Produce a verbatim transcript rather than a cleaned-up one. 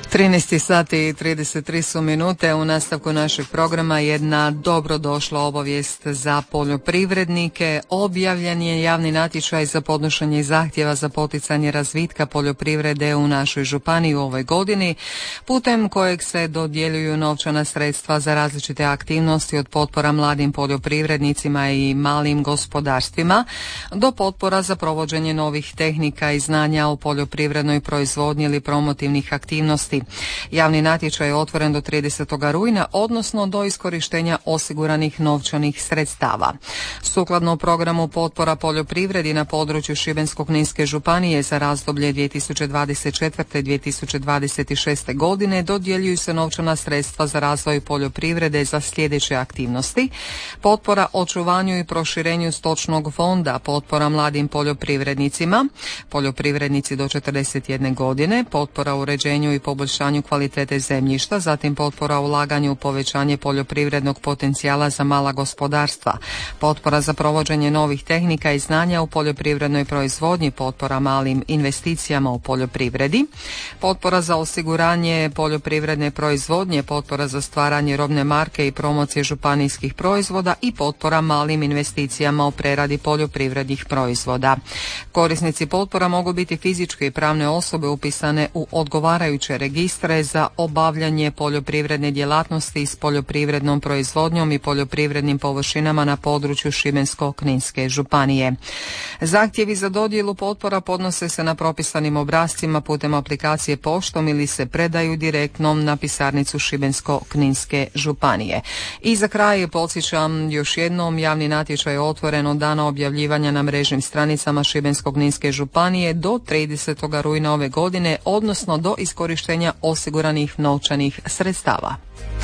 trinaest sati i trideset tri su minute. U nastavku našeg programa jedna dobrodošla obavijest za poljoprivrednike. Objavljen je javni natječaj za podnošenje zahtjeva za poticanje razvitka poljoprivrede u našoj županiji u ovoj godini, putem kojeg se dodjeljuju novčana sredstva za različite aktivnosti od potpora mladim poljoprivrednicima i malim gospodarstvima do potpora za provođenje novih tehnika i znanja o poljoprivrednoj proizvodnji ili promotivnih aktivnosti. Javni natječaj je otvoren do tridesetog rujna, odnosno do iskorištenja osiguranih novčanih sredstava. Sukladno programu potpora poljoprivredi na području Šibensko-kninske županije za razdoblje dvije tisuće dvadeset četvrte do dvije tisuće dvadeset šeste. godine dodjeljuju se novčana sredstva za razvoj poljoprivrede za sljedeće aktivnosti: potpora očuvanju i proširenju stočnog fonda, potpora mladim poljoprivrednicima, poljoprivrednici do četrdeset jedne godine, potpora uređenju i poboljšanju kvalitete zemljišta, zatim potpora ulaganju u povećanje poljoprivrednog potencijala za mala gospodarstva, potpora za provođenje novih tehnika i znanja u poljoprivrednoj proizvodnji, potpora malim investicijama u poljoprivredi, potpora za osiguranje poljoprivredne proizvodnje, potpora za stvaranje robne marke i promocije županijskih proizvoda i potpora malim investicijama u preradi poljoprivrednih proizvoda. Korisnici potpora mogu biti fizičke i pravne osobe upisane u odgovarajuće registre za obavljanje poljoprivredne djelatnosti s poljoprivrednom proizvodnjom i poljoprivrednim površinama na području Šibensko-kninske županije. Zahtjevi za dodjelu potpora podnose se na propisanim obrascima putem aplikacije poštom ili se predaju direktno na pisarnicu Šibensko-kninske županije. I za kraj podsjećam još jednom, javni natječaj je otvoren od dana objavljivanja na mrežnim stranicama Šibensko-kninske županije do tridesetog rujna ove godine, odnosno do iskorištenja osiguranih novčanih sredstava.